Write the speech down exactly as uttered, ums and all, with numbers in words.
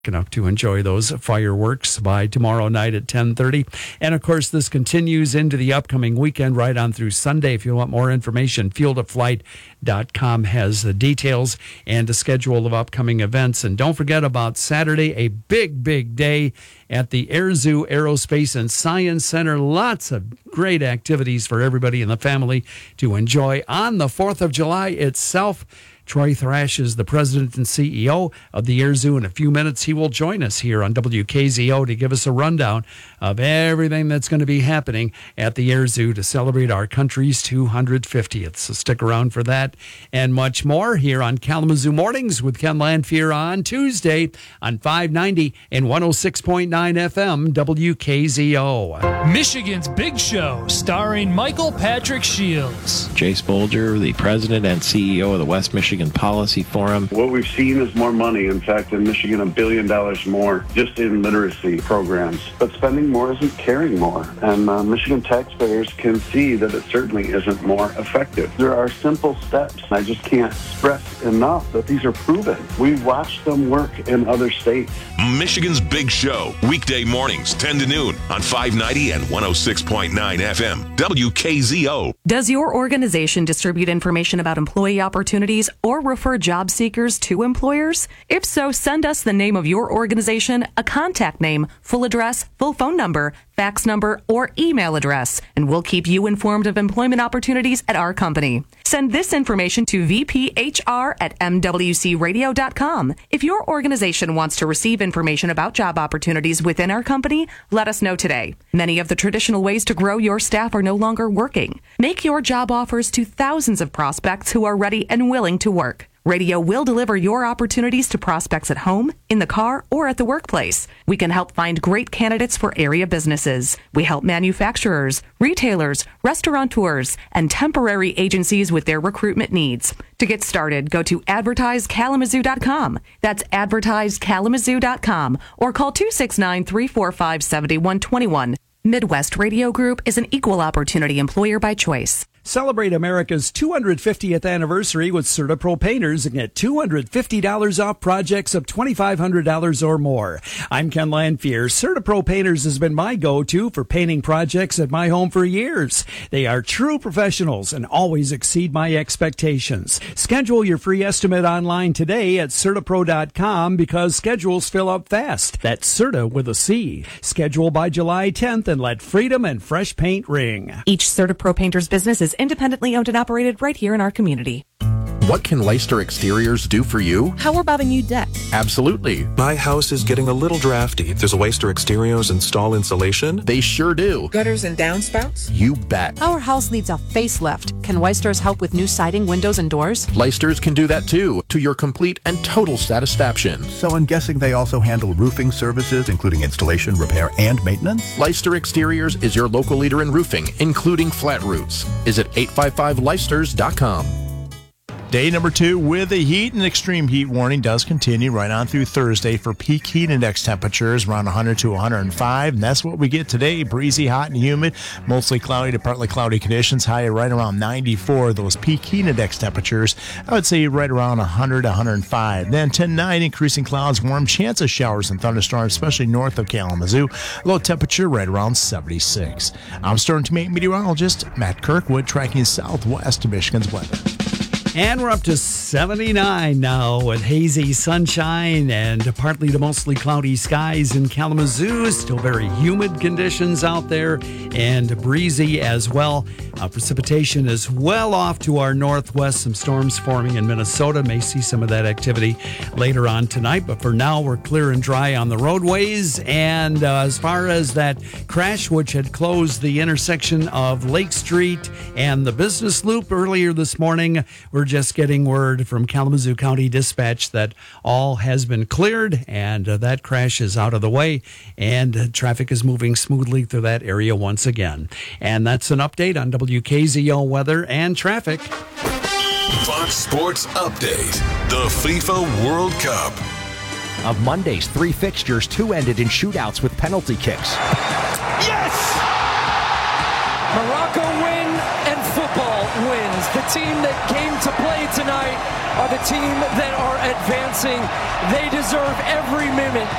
enough to enjoy those fireworks by tomorrow night at ten thirty. And of course, this continues into the upcoming weekend right on through Sunday. If you want more information, field of flight dot com has the details and a schedule of upcoming events. And don't forget about Saturday, a big, big day at the Air Zoo Aerospace and Science Center. Lots of great activities for everybody in the family to enjoy on the fourth of July itself. Troy Thrash is the president and C E O of the Air Zoo. In a few minutes, he will join us here on W K Z O to give us a rundown of everything that's going to be happening at the Air Zoo to celebrate our country's two hundred fiftieth. So stick around for that and much more here on Kalamazoo Mornings with Ken Lanfear on Tuesday on five ninety and one oh six point nine F M W K Z O. Michigan's Big Show, starring Michael Patrick Shields. Jace Bolger, the president and C E O of the West Michigan Policy Forum. What we've seen is more money. In fact, in Michigan, a billion dollars more just in literacy programs. But spending more isn't caring more. And uh, Michigan taxpayers can see that it certainly isn't more effective. There are simple steps. I just can't stress enough that these are proven. We've watched them work in other states. Michigan's Big Show, weekday mornings, ten to noon on five ninety and one oh six point nine F M, W K Z O. Does your organization distribute information about employee opportunities or refer job seekers to employers? If so, send us the name of your organization, a contact name, full address, full phone number, fax number, or email address, and we'll keep you informed of employment opportunities at our company. Send this information to V P H R at M W C radio dot com. If your organization wants to receive information about job opportunities within our company, let us know today. Many of the traditional ways to grow your staff are no longer working. Make your job offers to thousands of prospects who are ready and willing to work. Radio will deliver your opportunities to prospects at home, in the car, or at the workplace. We can help find great candidates for area businesses. We help manufacturers, retailers, restaurateurs, and temporary agencies with their recruitment needs. To get started, go to advertise kalamazoo dot com. That's advertise kalamazoo dot com or call two six nine, three four five, seven one two one. Midwest Radio Group is an equal opportunity employer by choice. Celebrate America's two hundred fiftieth anniversary with CertaPro Painters and get two hundred fifty dollars off projects of twenty-five hundred dollars or more. I'm Ken Lanfear. CertaPro Painters has been my go-to for painting projects at my home for years. They are true professionals and always exceed my expectations. Schedule your free estimate online today at CertaPro dot com because schedules fill up fast. That's Certa with a C. Schedule by July tenth and let freedom and fresh paint ring. Each CertaPro Painters business is independently owned and operated right here in our community. What can Leicester Exteriors do for you? How about a new deck? Absolutely. My house is getting a little drafty. Does Leicester Exteriors install insulation? They sure do. Gutters and downspouts? You bet. Our house needs a facelift. Can Leicesters help with new siding, windows, and doors? Leicesters can do that too, to your complete and total satisfaction. So I'm guessing they also handle roofing services, including installation, repair, and maintenance? Leicester Exteriors is your local leader in roofing, including flat roofs. Visit eight five five leicesters dot com. Day number two with the heat and extreme heat warning does continue right on through Thursday for peak heat index temperatures around one hundred to one hundred five. And that's what we get today. Breezy, hot, and humid. Mostly cloudy to partly cloudy conditions. High right around ninety-four. Those peak heat index temperatures, I would say right around one hundred to one hundred five. Then ten nine, increasing clouds, warm chance of showers and thunderstorms, especially north of Kalamazoo. Low temperature right around seventy-six. I'm Storm Team eight meteorologist Matt Kirkwood tracking southwest of Michigan's weather. And we're up to seventy-nine now with hazy sunshine and partly to mostly cloudy skies in Kalamazoo. Still very humid conditions out there and breezy as well. Uh, precipitation is well off to our northwest. Some storms forming in Minnesota. May see some of that activity later on tonight. But for now, we're clear and dry on the roadways. And uh, as far as that crash, which had closed the intersection of Lake Street and the Business Loop earlier this morning, we're We're just getting word from Kalamazoo County Dispatch that all has been cleared and uh, that crash is out of the way and uh, traffic is moving smoothly through that area once again. And that's an update on W K Z O weather and traffic. Fox Sports Update. The FIFA World Cup. Of Monday's three fixtures, two ended in shootouts with penalty kicks. Yes! Morocco win and football wins. The team that came to play tonight are the team that are advancing. They deserve every minute